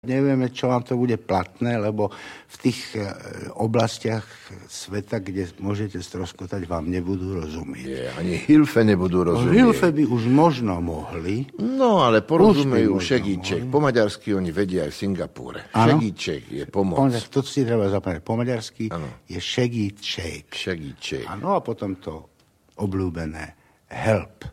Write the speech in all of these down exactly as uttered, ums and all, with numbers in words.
Nevieme, čo vám to bude platné, lebo v tých oblastiach sveta, kde môžete stroskotať, vám nebudú rozumieť. Nie, ani Hilfe nebudú rozumieť. Hilfe by už možno mohli. No, ale porozumejú šegíček. Po maďarsky oni vedia aj v Singapúre. Ano? Šegíček je pomoc. To si treba zapamätať. Po maďarsky ano. Je šegíček. Šegíček. Áno, a potom to obľúbené help.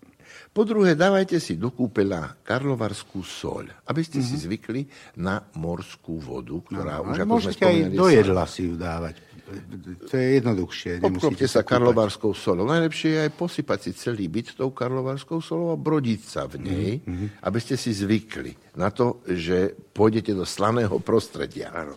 Po druhé, dávajte si do kúpeľa karlovarskú soľ, aby ste mm-hmm. si zvykli na morskú vodu, ktorá no, už, ako môžete aj do jedla si ju dávať. To je jednoduchšie. Obklopte sa karlovarskou soľou. Najlepšie je aj posypať si celý byt tou karlovarskou soľou a brodiť sa v nej, mm-hmm. aby ste si zvykli na to, že pôjdete do slaného prostredia. Áno.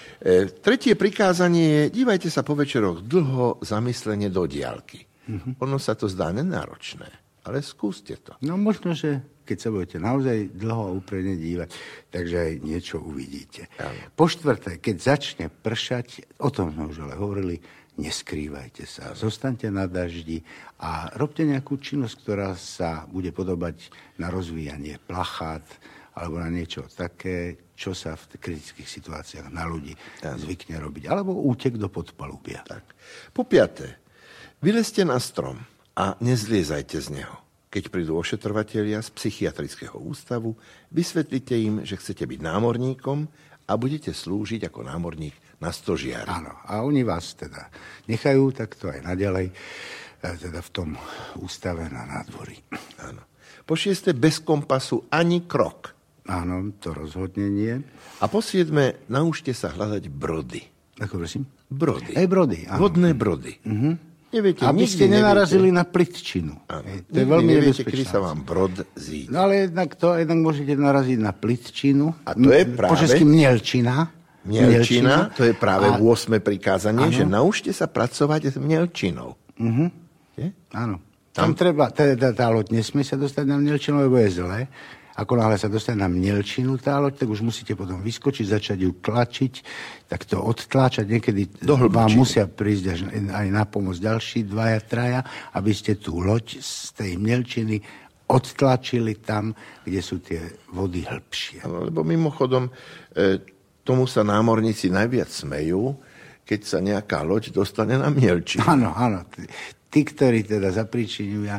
E, tretie prikázanie je, dívajte sa po večeroch dlho zamyslenie do diaľky. Mm-hmm. Ono sa to zdá nenáročné. Ale skúste to. No možno, že keď sa budete naozaj dlho a úprimne dívať, takže aj niečo uvidíte. Áno. Po štvrté, keď začne pršať, o tom sme už ale hovorili, neskrývajte sa. Zostaňte na daždi a robte nejakú činnosť, ktorá sa bude podobať na rozvíjanie plachát alebo na niečo také, čo sa v kritických situáciách na ľudí Áno. zvykne robiť. Alebo útek do podpalubia. Tak. Po piaté, vylezte na strom a nezliezajte z neho. Keď prídu ošetrovatelia z psychiatrického ústavu, vysvetlite im, že chcete byť námorníkom a budete slúžiť ako námorník na stožiari. Áno, a oni vás teda nechajú takto aj naďalej, teda v tom ústave na nádvorí. Áno. Po šieste, bez kompasu ani krok. Áno, to rozhodne nie. A po siedme, naučte sa hľadať brody. Ako prosím? Brody. Aj brody, áno. Vodné brody. Mhm. Neviete, aby ste nenarazili neviete. Na plitčinu. Áno. To je veľmi neviete, nebezpečné. kedy sa vám brod zíde. No ale jednak to, jednak môžete naraziť na plitčinu. A to je práve... Po česky mnielčina. Mnielčina, to je práve a... ôsme prikázanie, áno. že naučte sa pracovať s mnielčinou. Uh-huh. Je? Áno. Tam, Tam treba, teda tá loď nesmie sa dostať na mnielčinu, lebo je zlé. Ako náhle sa dostane na mnielčinu tá loď, tak už musíte potom vyskočiť, začať ju tlačiť, tak to odtláčať. Niekedy vám musia prísť až aj na pomoc ďalší dvaja, traja, aby ste tú loď z tej mnielčiny odtlačili tam, kde sú tie vody hĺbšie. Lebo mimochodom, e, tomu sa námorníci najviac smejú, keď sa nejaká loď dostane na mnielčinu. Áno, áno. Tí, ktorí teda zapríčinujú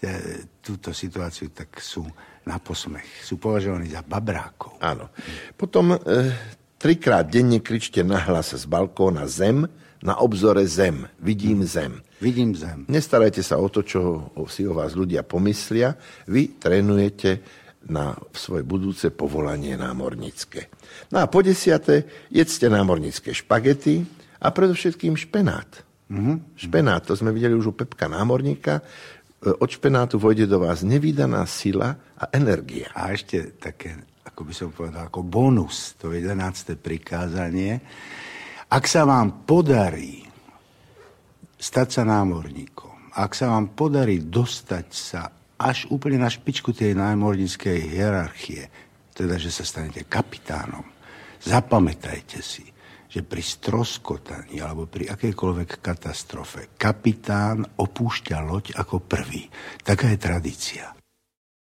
túto situáciu, tak sú na posmech. Sú považovaní za babrákov. Áno. Potom e, trikrát denne kričte nahlas z balkóna zem, na obzore zem. Vidím zem. Vidím zem. Nestarajte sa o to, čo si o vás ľudia pomyslia. Vy trénujete na svoje budúce povolanie námornícke. No a po desiate, jedzte námornícke špagety a predovšetkým špenát. Mm-hmm. Špenát, to sme videli už u Pepka námorníka. Od špenátu vojde do vás nevídaná sila a energia. A ešte také, ako by som povedal, ako bonus, to je jedenácte prikázanie. Ak sa vám podarí stať sa námorníkom, ak sa vám podarí dostať sa až úplne na špičku tej námorníckej hierarchie, teda, že sa stanete kapitánom, zapamätajte si, že pri stroskotaní alebo pri akejkoľvek katastrofe kapitán opúšťa loď ako prvý. Taká je tradícia.